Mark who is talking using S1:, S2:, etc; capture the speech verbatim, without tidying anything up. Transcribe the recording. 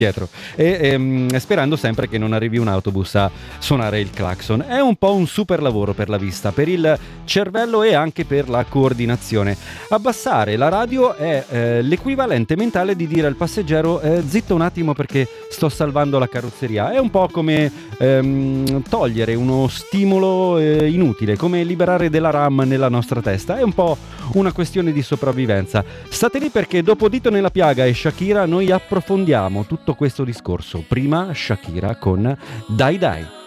S1: dietro e ehm, sperando sempre che non arrivi un autobus a suonare il clacson. È un po' un super lavoro per la vista, per il cervello e anche per la coordinazione. Abbassare la radio è eh, l'equivalente mentale di dire al passeggero eh, zitto un attimo perché sto salvando la carrozzeria. È un po' come ehm, togliere uno stimolo eh, inutile, come liberare della RAM nella nostra testa. È un po' una questione di sopravvivenza. State lì perché dopo Dito nella piaga e Shakira noi approfondiamo tutto questo discorso. Prima Shakira con Dai Dai.